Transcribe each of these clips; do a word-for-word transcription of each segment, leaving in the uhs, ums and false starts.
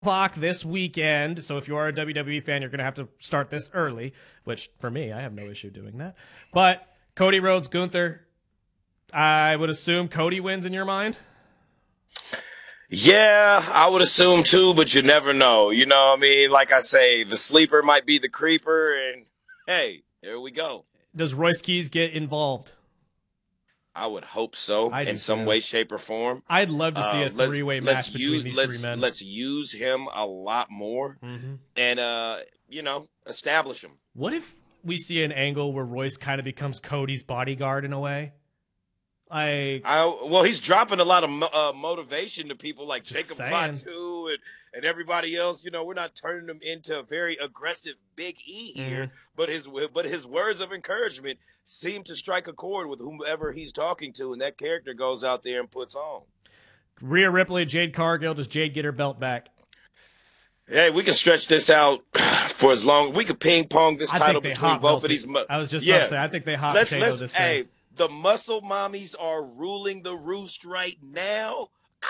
o'clock this weekend. So if you are a W W E fan, you're going to have to start this early, which for me, I have no issue doing that. But Cody Rhodes, Gunther, I would assume Cody wins in your mind? Yeah, I would assume too, but you never know. You know what I mean? Like I say, the sleeper might be the creeper, and hey, there we go. Does Royce Keys get involved? I would hope so I in some too. way, shape, or form. I'd love to see Uh, a let's- three-way let's match between use- these let's, three men. Let's use him a lot more Mm-hmm. and, uh, you know, establish him. What if we see an angle where Royce kind of becomes Cody's bodyguard in a way? I, I well, he's dropping a lot of mo- uh, motivation to people like Just Jacob saying. Fatu and, and everybody else. You know, we're not turning him into a very aggressive Big E here, Mhm. but his but his words of encouragement seem to strike a chord with whomever he's talking to, and that character goes out there and puts on. Rhea Ripley, Jade Cargill, does Jade get her belt back? Hey, we can stretch this out for as long. We could ping pong this I title think they between hot both belted. of these. Mu- I was just yeah. about to say, I think they hot let's potato let's this hey, thing. the muscle mommies are ruling the roost right now.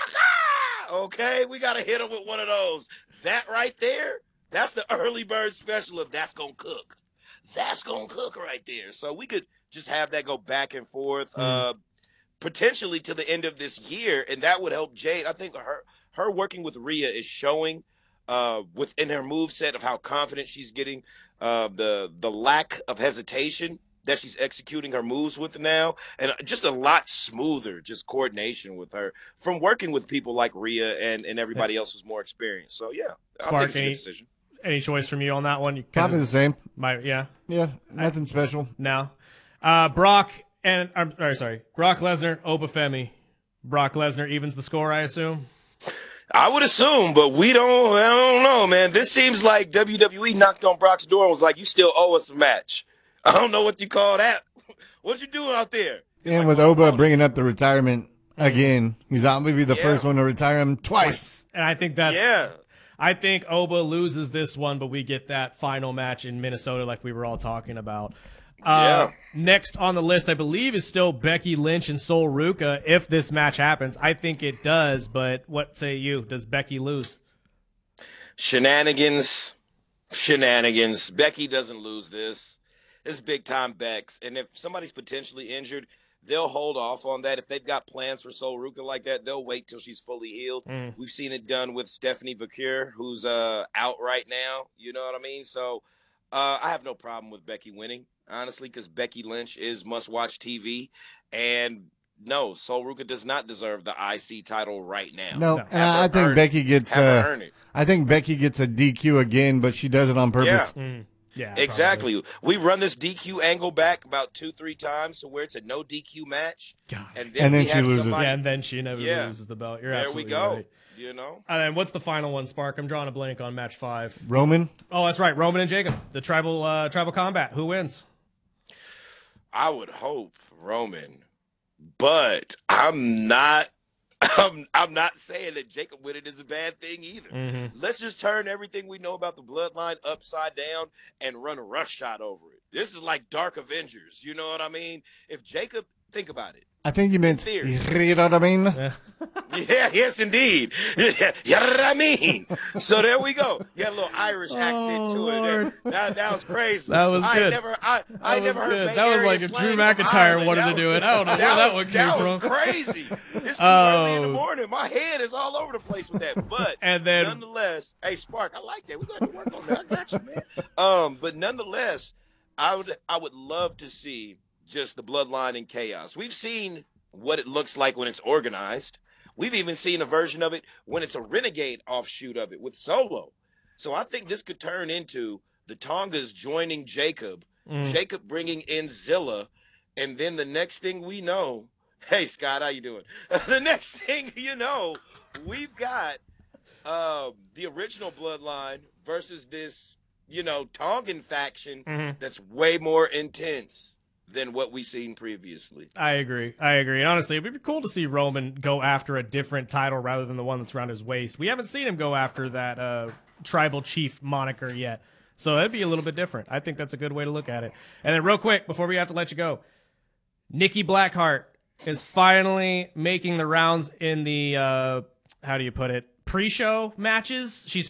Okay, we gotta hit them with one of those. That right there, that's the early bird special of that's gonna cook. That's gonna cook right there. So we could just have that go back and forth, Mm. uh, potentially to the end of this year, and that would help Jade. I think her her working with Rhea is showing uh, within her moveset of how confident she's getting, uh, the the lack of hesitation that she's executing her moves with now, and just a lot smoother, just coordination with her from working with people like Rhea and, and everybody else who's more experienced. So yeah, I Spark, think it's a any, good decision. any choice from you on that one? You kind Probably of, the same. my, yeah, Yeah, nothing special. no. Uh, Brock and I'm sorry, sorry, Brock Lesnar, Obafemi. Brock Lesnar evens the score, I assume. I would assume, but we don't. I don't know, man. This seems like W W E knocked on Brock's door and was like, "You still owe us a match." I don't know what you call that. What you doing out there? He's And like, with "Oh, Oba oh." bringing up the retirement again, he's not maybe the Yeah. first one to retire him twice. And I think that's. Yeah. I think Oba loses this one, but we get that final match in Minnesota, like we were all talking about. Uh, Yeah. Next on the list, I believe, is still Becky Lynch and Sol Ruka. If this match happens, I think it does. But what say you? Does Becky lose? Shenanigans, shenanigans. Becky doesn't lose this. It's big time Bex, and if somebody's potentially injured, they'll hold off on that. If they've got plans for Sol Ruka like that, they'll wait till she's fully healed. Mm. We've seen it done with Stephanie Bakir, who's uh, out right now. You know what I mean? So uh, I have no problem with Becky winning, honestly, because Becky Lynch is must-watch T V. And no, Sol Ruka does not deserve the I C title right now. No, No. and Have I, I her think earn Becky it. gets. Have her Uh, earn it. I think Becky gets a D Q again, but she does it on purpose. Yeah. Mm. Yeah, Exactly. We run this D Q angle back about two, three times to where it's a no D Q match. God. And then, And then we she have loses. somebody- Yeah, and then she inevitably Yeah. loses the belt. You're there we absolutely go. right. You know? And then what's the final one, Spark? I'm drawing a blank on match five. Roman, Oh, that's right, Roman and Jacob, the tribal uh, tribal combat. Who wins? I would hope Roman, but I'm not I'm I'm not saying that Jacob winning is a bad thing either. Mm-hmm. Let's just turn everything we know about the bloodline upside down and run a rush shot over it. This is like Dark Avengers. You know what I mean? If Jacob, think about it. I think you meant. Theory. You know what I mean? Yeah, yes, indeed. Yeah, you know what I mean? So there we go. You had a little Irish accent to it. Lord. That, that was crazy. That was I good. Never, I, I was never heard good. Bay That was Area like if slang Drew from McIntyre Ireland. wanted That to was- do it. I don't know where that was, one came that from. was crazy. It's too Oh. early in the morning. My head is all over the place with that. But And then- nonetheless, hey Spark, I like that. We're going to work on that. I got you, man. Um, but nonetheless, I would, I would love to see just the bloodline in chaos. We've seen what it looks like when it's organized. We've even seen a version of it when it's a renegade offshoot of it with Solo. So I think this could turn into the Tongas joining Jacob, Mm. Jacob bringing in Zilla, and then the next thing we know, hey Scott, how you doing? The next thing you know, we've got um, the original bloodline versus this, you know, Tongan faction Mhm. that's way more intense than what we've seen previously. I agree. I agree. And honestly, it'd be cool to see Roman go after a different title rather than the one that's around his waist. We haven't seen him go after that uh, tribal chief moniker yet. So it'd be a little bit different. I think that's a good way to look at it. And then real quick, before we have to let you go, Nikki Blackheart is finally making the rounds in the, uh, how do you put it, pre-show matches. She's